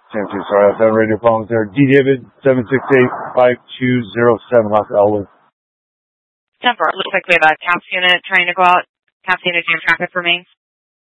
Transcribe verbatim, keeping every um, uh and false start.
Sam two, sorry, that's on radio phones there. D David, seven six eight, five two zero seven, Los Elwood. Temper, it looks like we have a CAPS unit trying to go out. CAPS unit, do you have traffic for me?